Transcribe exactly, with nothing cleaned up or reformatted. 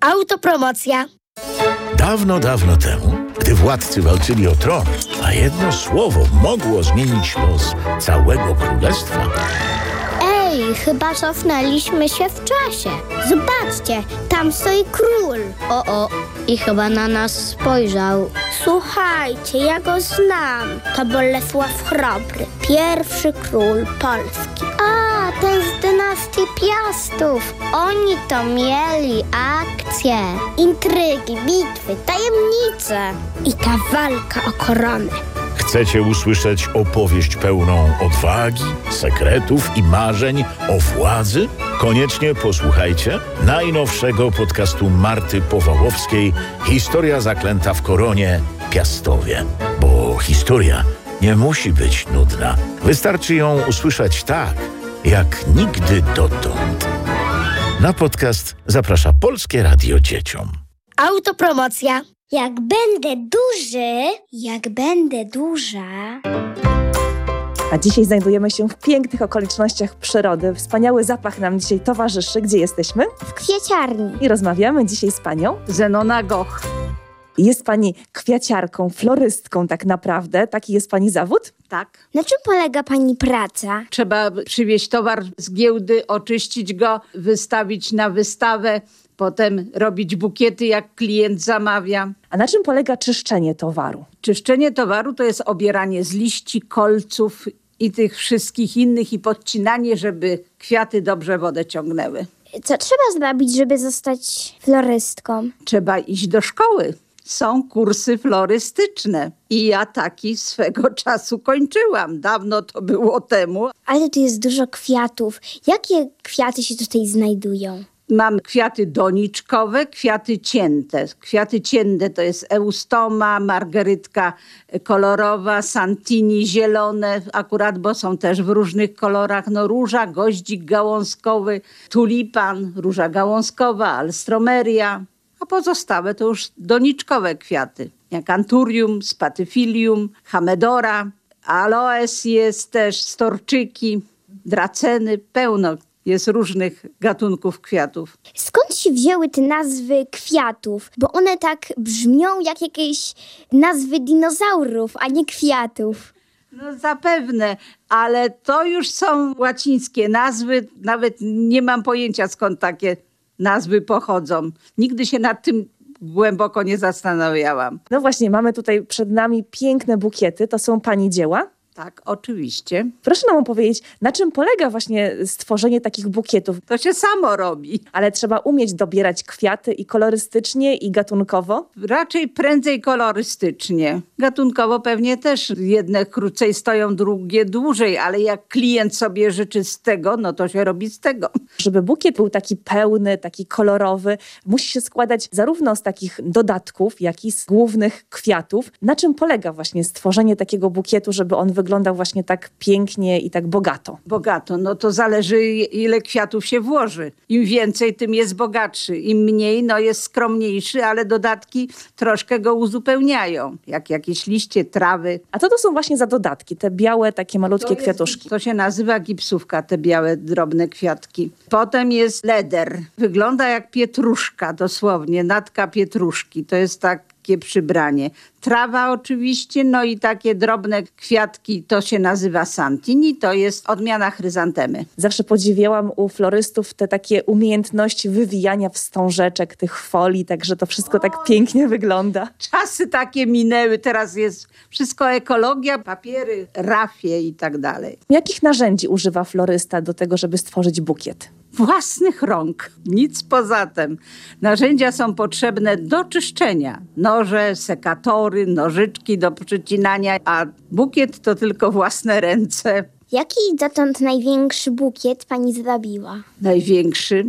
Autopromocja. Dawno, dawno temu, gdy władcy walczyli o tron, a jedno słowo mogło zmienić los całego królestwa. Ej, chyba cofnęliśmy się w czasie. Zobaczcie, tam stoi król. O, o, i chyba na nas spojrzał. Słuchajcie, ja go znam. To Bolesław Chrobry, pierwszy król Polski. A, ten z dynastii Piastów. Oni to mieli akcje, intrygi, bitwy, tajemnice i ta walka o koronę. Chcecie usłyszeć opowieść pełną odwagi, sekretów i marzeń o władzy? Koniecznie posłuchajcie najnowszego podcastu Marty Powałowskiej Historia zaklęta w koronie Piastowie. Bo historia nie musi być nudna. Wystarczy ją usłyszeć tak, jak nigdy dotąd. Na podcast zaprasza Polskie Radio Dzieciom. Autopromocja. Jak będę duży, jak będę duża... A dzisiaj znajdujemy się w pięknych okolicznościach przyrody. Wspaniały zapach nam dzisiaj towarzyszy. Gdzie jesteśmy? W kwieciarni. I rozmawiamy dzisiaj z panią Zenona Goch. Jest pani kwiaciarką, florystką tak naprawdę. Taki jest pani zawód? Tak. Na czym polega pani praca? Trzeba przywieźć towar z giełdy, oczyścić go, wystawić na wystawę, potem robić bukiety, jak klient zamawia. A na czym polega czyszczenie towaru? Czyszczenie towaru to jest obieranie z liści, kolców i tych wszystkich innych i podcinanie, żeby kwiaty dobrze wodę ciągnęły. Co trzeba zrobić, żeby zostać florystką? Trzeba iść do szkoły. Są kursy florystyczne i ja taki swego czasu kończyłam. Dawno to było temu. Ale tu jest dużo kwiatów. Jakie kwiaty się tutaj znajdują? Mam kwiaty doniczkowe, kwiaty cięte. Kwiaty cięte to jest eustoma, margerytka kolorowa, santini zielone, akurat, bo są też w różnych kolorach. No róża, goździk gałązkowy, tulipan, róża gałązkowa, alstromeria. A pozostałe to już doniczkowe kwiaty, jak anturium, spatyfilium, hamedora, aloes jest też, storczyki, draceny, pełno jest różnych gatunków kwiatów. Skąd się wzięły te nazwy kwiatów? Bo one tak brzmią jak jakieś nazwy dinozaurów, a nie kwiatów. No zapewne, ale to już są łacińskie nazwy, nawet nie mam pojęcia, skąd takie nazwy pochodzą. Nigdy się nad tym głęboko nie zastanawiałam. No właśnie, mamy tutaj przed nami piękne bukiety. To są pani dzieła? Tak, oczywiście. Proszę nam opowiedzieć, na czym polega właśnie stworzenie takich bukietów? To się samo robi. Ale trzeba umieć dobierać kwiaty i kolorystycznie, i gatunkowo? Raczej prędzej kolorystycznie. Gatunkowo pewnie też jedne krócej stoją, drugie dłużej, ale jak klient sobie życzy z tego, no to się robi z tego. Żeby bukiet był taki pełny, taki kolorowy, musi się składać zarówno z takich dodatków, jak i z głównych kwiatów. Na czym polega właśnie stworzenie takiego bukietu, żeby on wyglądał właśnie tak pięknie i tak bogato? Bogato, no to zależy, ile kwiatów się włoży. Im więcej, tym jest bogatszy. Im mniej, no jest skromniejszy, ale dodatki troszkę go uzupełniają. Jak jakieś liście, trawy. A co to są właśnie za dodatki? Te białe, takie malutkie To jest, kwiatuszki. to się nazywa gipsówka, te białe, drobne kwiatki. Potem jest leder. Wygląda jak pietruszka, dosłownie, natka pietruszki. To jest takie przybranie. Trawa oczywiście, no i takie drobne kwiatki, to się nazywa santini, to jest odmiana chryzantemy. Zawsze podziwiałam u florystów te takie umiejętności wywijania wstążeczek, tych folii, także to wszystko tak pięknie wygląda. Czasy takie minęły, teraz jest wszystko ekologia, papiery, rafie i tak dalej. Jakich narzędzi używa florysta do tego, żeby stworzyć bukiet? Własnych rąk, nic poza tym. Narzędzia są potrzebne do czyszczenia. Noże, sekatory, nożyczki do przycinania, a bukiet to tylko własne ręce. Jaki dotąd największy bukiet pani zrobiła? Największy